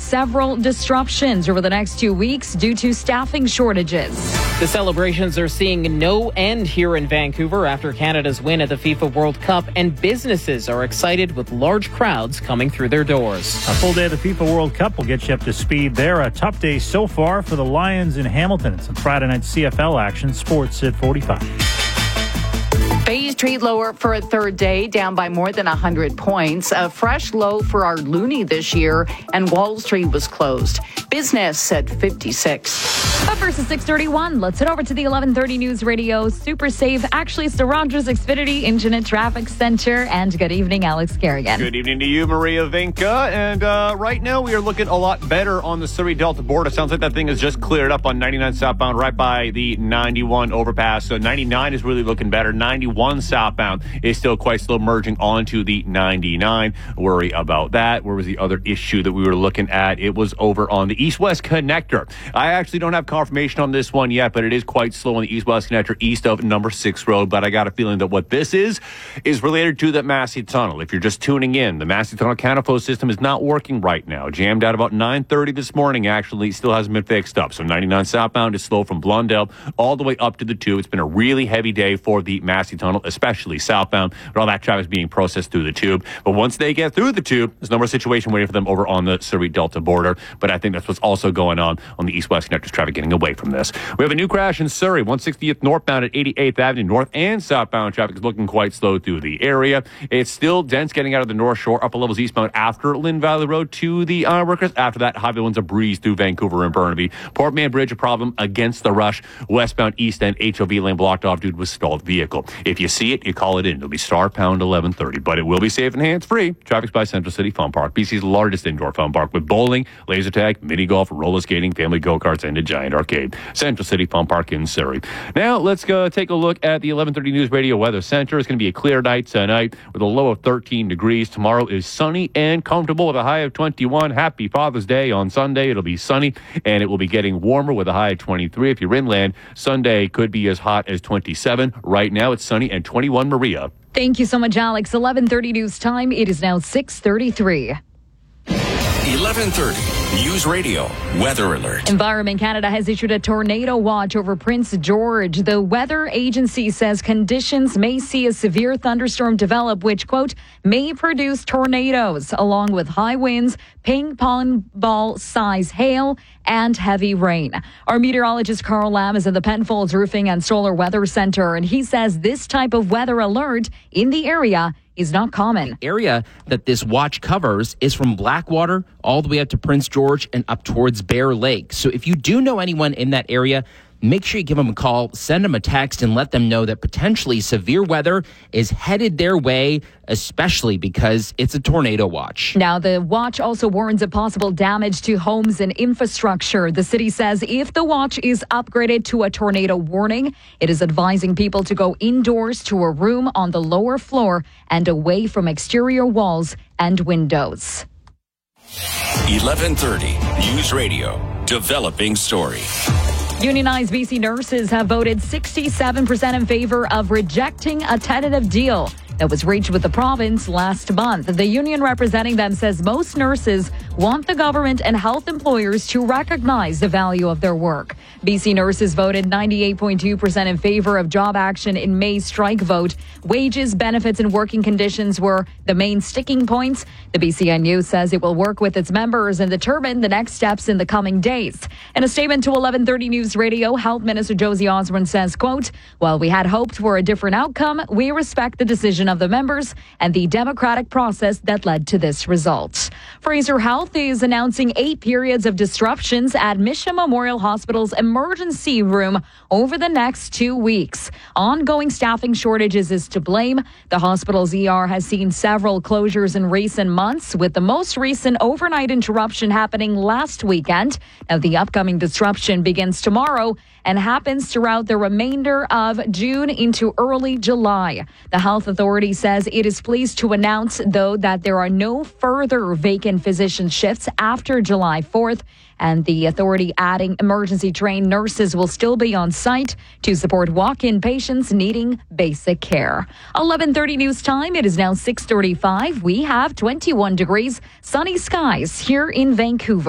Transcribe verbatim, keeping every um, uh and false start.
several disruptions over the next two weeks due to staffing shortages. The celebrations are seeing no end here in Vancouver after Canada's win at the FIFA World Cup, and businesses are excited with large crowds coming through their doors. A full day of the FIFA World Cup will get you up to speed there. A tough day so far for the Lions in Hamilton. Some Friday night C F L action. Sports at forty-five. Bay Street lower for a third day, down by more than one hundred points. A fresh low for our loonie this year, and Wall Street was closed. Business at fifty-six. But first at six thirty-one, let's head over to the eleven thirty News Radio Super Safe. Actually, it's the Rogers Xfinity Engine and Traffic Center. And good evening, Alex Kerrigan. Good evening to you, Maria Vinca. And uh, right now we are looking a lot better on the Surrey Delta border. Sounds like that thing has just cleared up on ninety-nine southbound right by the ninety-one overpass. So ninety-nine is really looking better. ninety-one southbound is still quite slow, merging onto the ninety-nine. Worry about that. Where was the other issue that we were looking at? It was over on the east-west connector. I actually don't have confirmation on this one yet, but it is quite slow on the east-west connector east of number six road. But I got a feeling that what this is is related to the Massey Tunnel. If you're just tuning in, the Massey Tunnel counterflow system is not working right now. Jammed out about nine thirty this morning. Actually, still hasn't been fixed up. So ninety-nine southbound is slow from Blundell all the way up to the two. It's been a really heavy day for the Massey Tunnel, especially southbound, but all that traffic is being processed through the tube. But once they get through the tube, there's no more situation waiting for them over on the Surrey Delta border. But I think that's what's also going on on the east-west connectors traffic getting away from this. We have a new crash in Surrey, one sixtieth northbound at eighty-eighth Avenue. North and southbound traffic is looking quite slow through the area. It's still dense getting out of the North Shore, upper levels eastbound after Lynn Valley Road to the uh, workers. After that, highway one's a breeze through Vancouver and Burnaby. Port Mann Bridge, a problem against the rush. Westbound east end, H O V lane blocked off due to a stalled vehicle. If you see it, you call it in. It'll be star pound eleven thirty, but it will be safe and hands-free. Traffic's by Central City Fun Park, B C's largest indoor fun park with bowling, laser tag, mini golf, roller skating, family go-karts, and a giant arcade. Central City Fun Park in Surrey. Now, let's go take a look at the eleven thirty News Radio Weather Center. It's going to be a clear night tonight with a low of thirteen degrees. Tomorrow is sunny and comfortable with a high of twenty-one. Happy Father's Day on Sunday. It'll be sunny, and it will be getting warmer with a high of twenty-three. If you're inland, Sunday could be as hot as twenty-seven. Right now, it's sunny and twenty-one. Maria. Thank you so much, Alex. eleven thirty News Time. It is now six thirty-three. eleven thirty News Radio Weather Alert. Environment Canada has issued a tornado watch over Prince George. The weather agency says conditions may see a severe thunderstorm develop, which, quote, may produce tornadoes, along with high winds, ping pong ball size hail, and heavy rain. Our meteorologist Carl Lam is in the Penfolds Roofing and Solar Weather Center, and he says this type of weather alert in the area is not common. The area that this watch covers is from Blackwater all the way up to Prince George and up towards Bear Lake. So if you do know anyone in that area, make sure you give them a call, send them a text, and let them know that potentially severe weather is headed their way, especially because it's a tornado watch. Now, the watch also warns of possible damage to homes and infrastructure. The city says if the watch is upgraded to a tornado warning, it is advising people to go indoors to a room on the lower floor and away from exterior walls and windows. eleven thirty News Radio Developing Story. Unionized B C nurses have voted sixty-seven percent in favor of rejecting a tentative deal that was reached with the province last month. The union representing them says most nurses want the government and health employers to recognize the value of their work. B C nurses voted ninety-eight point two percent in favor of job action in May's strike vote. Wages, benefits, and working conditions were the main sticking points. The B C N U says it will work with its members and determine the next steps in the coming days. In a statement to eleven thirty News Radio, Health Minister Josie Osborne says, quote, while we had hoped for a different outcome, we respect the decision of the members and the democratic process that led to this result. Fraser Health is announcing eight periods of disruptions at Mission Memorial Hospital's emergency room over the next two weeks. Ongoing staffing shortages is to blame. The hospital's E R has seen several closures in recent months, with the most recent overnight interruption happening last weekend. Now, the upcoming disruption begins tomorrow and happens throughout the remainder of June into early July. The health authority says it is pleased to announce, though, that there are no further vacant physician shifts after July fourth. And the authority adding emergency trained nurses will still be on site to support walk-in patients needing basic care. eleven thirty News Time. It is now six thirty-five. We have twenty-one degrees, sunny skies here in Vancouver.